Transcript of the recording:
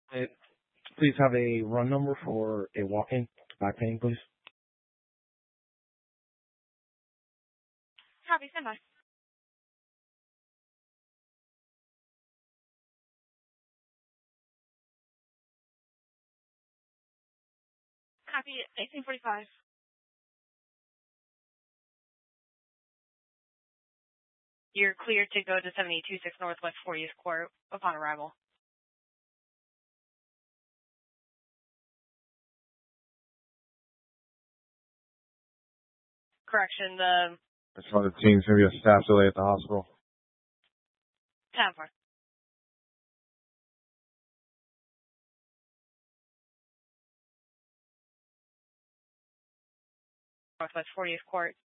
Uh, Please have a run number for a walk-in back pain, please. Copy, stand by. Copy, 1845. You're cleared to go to 7826 Northwest 40th Court upon arrival. Correction, the I just wanted the team's going to be a staff delay at the hospital. 10-4. Northwest 40th Court.